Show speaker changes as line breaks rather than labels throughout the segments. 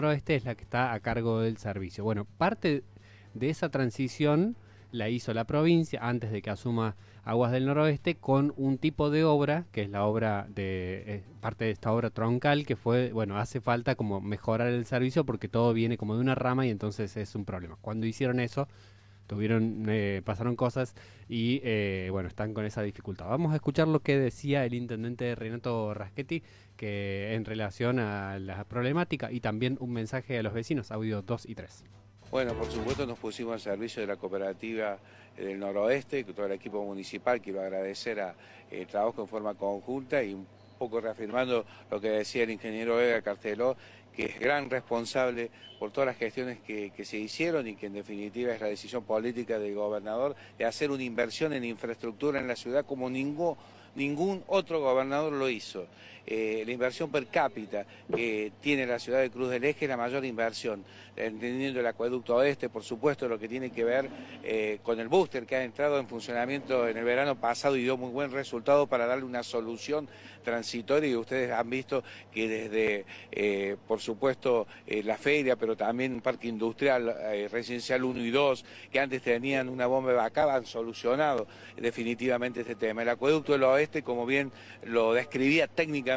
Noroeste es la que está a cargo del servicio. Bueno, parte de esa transición la hizo la provincia antes de que asuma Aguas del Noroeste con un tipo de obra, que es la obra de parte de esta obra troncal, que fue, bueno, hace falta como mejorar el servicio porque todo viene como de una rama y entonces es un problema. Cuando hicieron eso, pasaron cosas y bueno, están con esa dificultad. Vamos a escuchar lo que decía el intendente Renato Raschetti que en relación a la problemática y también un mensaje a los vecinos, audio 2 y 3.
Bueno, por supuesto nos pusimos al servicio de la cooperativa del Noroeste, con todo el equipo municipal. Quiero agradecer el trabajo en forma conjunta y un poco reafirmando lo que decía el ingeniero Edgar Carteló, que es gran responsable por todas las gestiones que se hicieron y que en definitiva es la decisión política del gobernador de hacer una inversión en infraestructura en la ciudad como ningún otro gobernador lo hizo. La inversión per cápita que tiene la ciudad de Cruz del Eje es la mayor inversión, entendiendo el acueducto oeste, por supuesto, lo que tiene que ver con el búster que ha entrado en funcionamiento en el verano pasado y dio muy buen resultado para darle una solución transitoria, y ustedes han visto que desde, por supuesto, la feria, pero también un parque industrial, residencial 1 y 2, que antes tenían una bomba de vaca, han solucionado definitivamente este tema. El acueducto del oeste, como bien lo describía técnicamente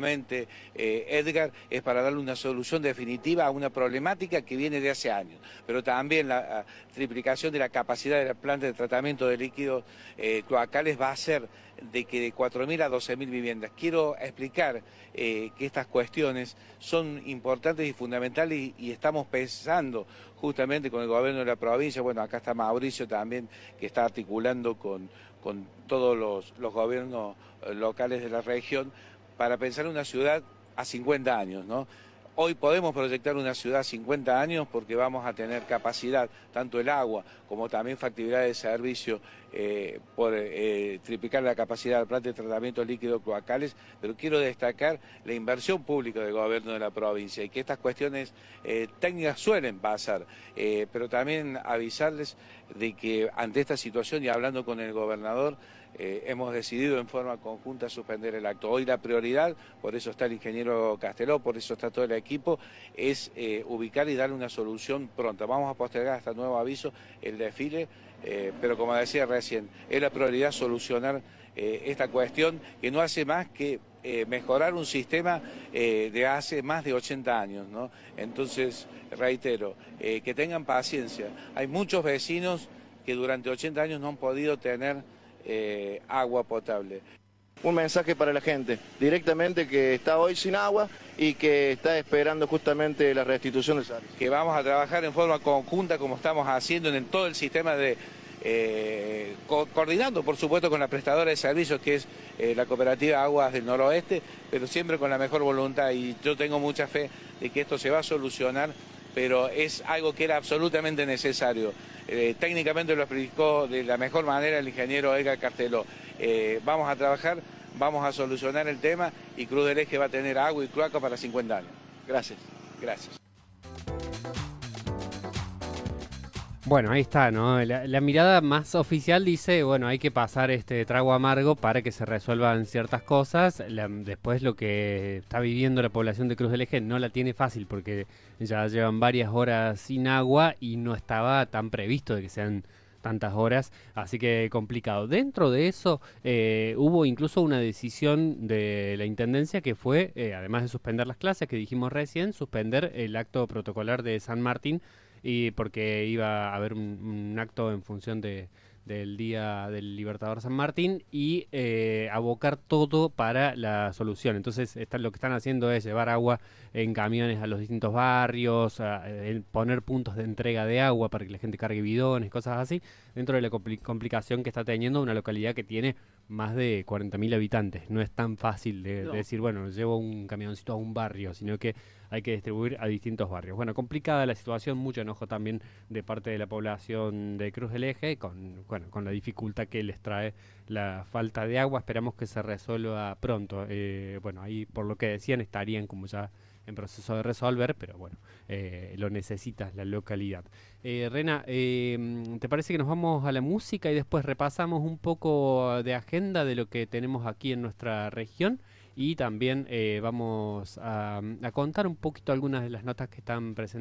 Edgar, es para darle una solución definitiva a una problemática que viene de hace años, pero también la triplicación de la capacidad de la planta de tratamiento de líquidos cloacales va a hacer de que de 4.000 a 12.000 viviendas. Quiero explicar que estas cuestiones son importantes y fundamentales y estamos pensando justamente con el gobierno de la provincia. Bueno, acá está Mauricio también, que está articulando con todos los gobiernos locales de la región para pensar en una ciudad a 50 años, ¿no? Hoy podemos proyectar una ciudad a 50 años porque vamos a tener capacidad, tanto el agua como también factibilidad de servicio, por triplicar la capacidad del planta de tratamiento de líquidos cloacales, pero quiero destacar la inversión pública del gobierno de la provincia y que estas cuestiones técnicas suelen pasar, pero también avisarles de que ante esta situación y hablando con el gobernador, hemos decidido en forma conjunta suspender el acto. Hoy la prioridad, por eso está el ingeniero Casteló, por eso está todo el equipo, es ubicar y darle una solución pronta. Vamos a postergar hasta nuevo aviso el desfile, pero como decía recién, es la prioridad solucionar esta cuestión que no hace más que mejorar un sistema de hace más de 80 años, ¿no? Entonces, reitero, que tengan paciencia. Hay muchos vecinos que durante 80 años no han podido tener agua potable.
Un mensaje para la gente, directamente, que está hoy sin agua y que está esperando justamente la restitución del servicio.
Que vamos a trabajar en forma conjunta como estamos haciendo en todo el sistema de... coordinando por supuesto con la prestadora de servicios que es la cooperativa Aguas del Noroeste, pero siempre con la mejor voluntad, y yo tengo mucha fe de que esto se va a solucionar, pero es algo que era absolutamente necesario. Técnicamente lo explicó de la mejor manera el ingeniero Edgar Carteló. Vamos a trabajar, vamos a solucionar el tema y Cruz del Eje va a tener agua y cloaca para 50 años.
Gracias.
Gracias.
Bueno, ahí está, ¿no? La mirada más oficial dice, bueno, hay que pasar este trago amargo para que se resuelvan ciertas cosas. Después lo que está viviendo la población de Cruz del Eje no la tiene fácil porque ya llevan varias horas sin agua y no estaba tan previsto de que sean tantas horas, así que complicado. Dentro de eso hubo incluso una decisión de la Intendencia que fue, además de suspender las clases que dijimos recién, suspender el acto protocolar de San Martín, y porque iba a haber un acto en función del Día del Libertador San Martín y abocar todo para la solución. Entonces lo que están haciendo es llevar agua en camiones a los distintos barrios, poner puntos de entrega de agua para que la gente cargue bidones, cosas así, dentro de la complicación que está teniendo una localidad que tiene más de 40.000 habitantes. No es tan fácil de decir, bueno, llevo un camioncito a un barrio, sino que hay que distribuir a distintos barrios. Bueno, complicada la situación, mucho enojo también de parte de la población de Cruz del Eje, con la dificultad que les trae la falta de agua. Esperamos que se resuelva pronto. Bueno, ahí por lo que decían estarían como ya en proceso de resolver, pero bueno, lo necesita la localidad. Rena, ¿te parece que nos vamos a la música y después repasamos un poco de agenda de lo que tenemos aquí en nuestra región? Y también vamos a contar un poquito algunas de las notas que están presentes